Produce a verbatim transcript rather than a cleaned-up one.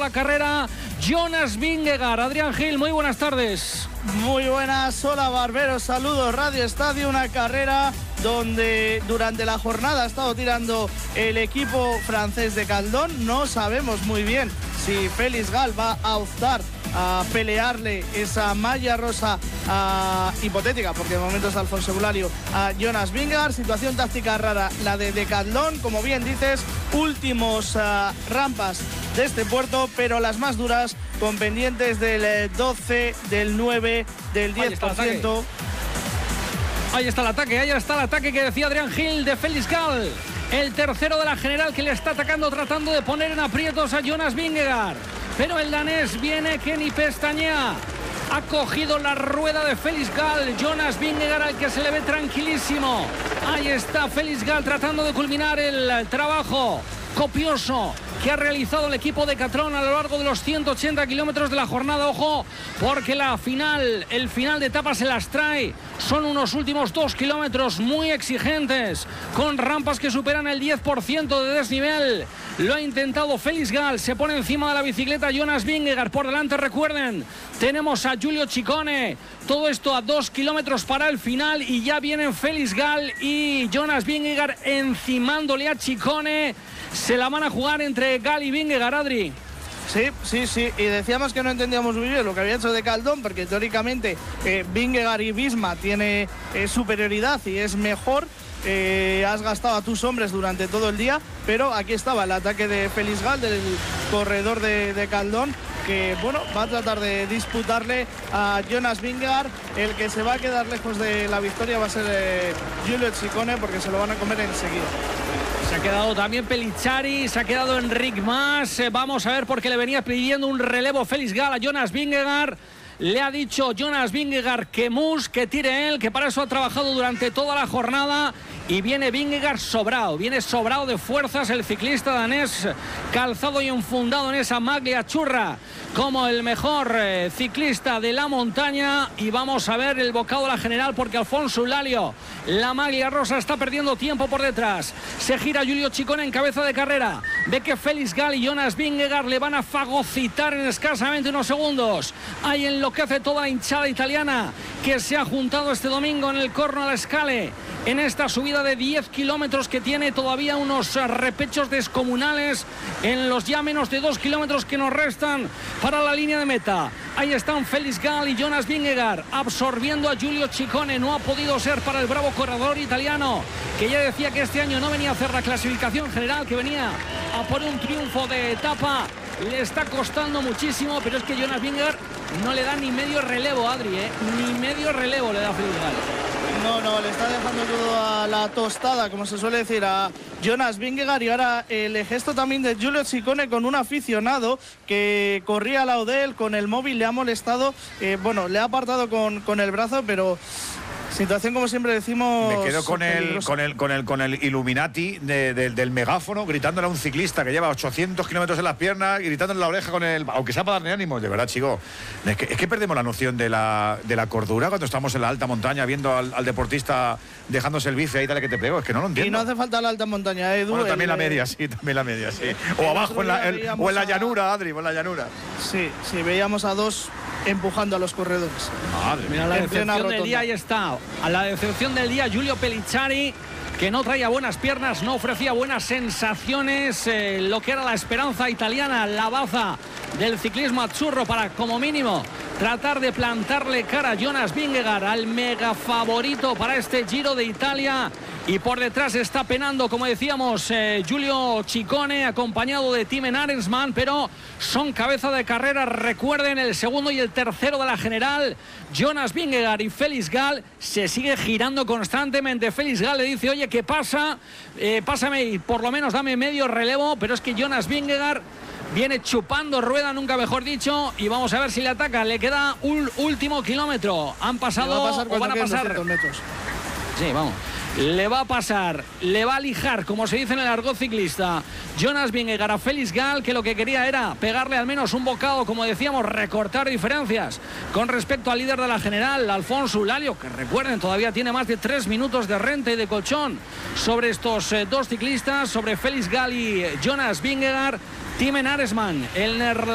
la carrera, Jonas Vingegaard. Adrián Gil, muy buenas tardes. Muy buenas, hola Barberos, saludos Radio Estadio, una carrera donde durante la jornada ha estado tirando el equipo francés de Caldón. No sabemos muy bien si Félix Gall va a optar a pelearle esa malla rosa a, hipotética, porque de momento es Alfonso Eulario, a Jonas Vingegaard. Situación táctica rara la de Decathlon, como bien dices, últimos uh, rampas de este puerto, pero las más duras, con pendientes del doce, del nueve, del diez por ciento. Ahí está el ataque, ahí está el ataque que decía Adrián Gil de Félix Gall, el tercero de la general, que le está atacando, tratando de poner en aprietos a Jonas Vingegaard. Pero el danés viene que ni pestañea. Ha cogido la rueda de Félix Gall. Jonas Vingegaard, al que se le ve tranquilísimo. Ahí está Félix Gall tratando de culminar el trabajo copioso que ha realizado el equipo Decathlon a lo largo de los ciento ochenta kilómetros de la jornada. Ojo, porque la final, el final de etapa se las trae. Son unos últimos dos kilómetros muy exigentes, con rampas que superan el diez por ciento de desnivel. Lo ha intentado Félix Gall, se pone encima de la bicicleta Jonas Vingegaard. Por delante, recuerden, tenemos a Giulio Ciccone. Todo esto a dos kilómetros para el final, y ya vienen Félix Gall y Jonas Vingegaard encimándole a Ciccone. Se la van a jugar entre Gall y Vingegaard, Adri. Sí, sí, sí, y decíamos que no entendíamos muy bien lo que había hecho Decathlon, porque teóricamente eh, Vingegaard y Visma tiene eh, superioridad y es mejor. Eh, has gastado a tus hombres durante todo el día, pero aquí estaba el ataque de Félix Gall, del corredor de Decathlon, que bueno, va a tratar de disputarle a Jonas Vingegaard. El que se va a quedar lejos de la victoria va a ser eh, Giulio Ciccone, porque se lo van a comer enseguida. Se ha quedado también Pellizzari, se ha quedado Enric Mas. Eh, vamos a ver, porque le venía pidiendo un relevo Félix Gall a Jonas Vingegaard. Le ha dicho Jonas Vingegaard que mus, que tire él, que para eso ha trabajado durante toda la jornada. Y viene Vingegaard sobrado, viene sobrado de fuerzas el ciclista danés, calzado y enfundado en esa maglia churra como el mejor eh, ciclista de la montaña. Y vamos a ver el bocado de la general, porque Alfonso Eulario, la maglia rosa, está perdiendo tiempo por detrás. Se gira Giulio Ciccone en cabeza de carrera. Ve que Félix Gall y Jonas Vingegaard le van a fagocitar en escasamente unos segundos. Ahí enloquece toda la hinchada italiana que se ha juntado este domingo en el Corno alla Scale, en esta subida de diez kilómetros que tiene todavía unos repechos descomunales en los ya menos de dos kilómetros que nos restan para la línea de meta. Ahí están Félix Gall y Jonas Vingegaard absorbiendo a Giulio Ciccone. No ha podido ser para el bravo corredor italiano, que ya decía que este año no venía a hacer la clasificación general, que venía a por un triunfo de etapa. Le está costando muchísimo, pero es que Jonas Vingegaard no le da ni medio relevo, Adri, ¿eh? Ni medio relevo le da Félix Gall. No, no, le está dejando todo a la tostada, como se suele decir, a Jonas Vingegaard. Y ahora el gesto también de Giulio Ciccone con un aficionado que corría al lado de él con el móvil, le ha molestado, eh, bueno, le ha apartado con, con el brazo, pero situación, como siempre decimos, me quedo con el, con el con el con el Illuminati de, de, del megáfono, gritándole a un ciclista que lleva ochocientos kilómetros en las piernas, gritándole en la oreja con el, aunque sea para darle ánimos, de verdad, chico. Es que, es que perdemos la noción de la, de la cordura cuando estamos en la alta montaña viendo al, al deportista dejándose el bife ahí, dale que te pego. Es que no lo entiendo. Y no hace falta la alta montaña, Edu. Bueno, también el, la media, sí, también la media, sí. O abajo, en la, el, o en la llanura, Adri, o en la llanura. Sí, sí, veíamos a dos empujando a los corredores. Madre, mira la decepción del día, ahí está. A la decepción del día, Giulio Pellizzari, que no traía buenas piernas, no ofrecía buenas sensaciones, eh, lo que era la esperanza italiana, la baza del ciclismo azzurro, para como mínimo tratar de plantarle cara a Jonas Vingegaard, al mega favorito para este Giro de Italia. Y por detrás está penando, como decíamos, eh, Giulio Ciccone, acompañado de Timen Arensman, pero son cabeza de carrera. Recuerden, el segundo y el tercero de la general, Jonas Vingegaard y Félix Gall. Se sigue girando constantemente. Félix Gall le dice, oye, ¿qué pasa? Eh, pásame y por lo menos dame medio relevo, pero es que Jonas Vingegaard viene chupando rueda, nunca mejor dicho, y vamos a ver si le ataca. Le queda un último kilómetro. Han pasado va a pasar o van a pasar metros. Sí, vamos. Le va a pasar, le va a lijar, como se dice en el argot ciclista, Jonas Vingegaard a Félix Gall, que lo que quería era pegarle al menos un bocado, como decíamos, recortar diferencias con respecto al líder de la general, Alfonso Eulario, que recuerden, todavía tiene más de tres minutos de renta y de colchón sobre estos eh, dos ciclistas, sobre Félix Gall y Jonas Vingegaard. Timen Arensman, el neerlandés.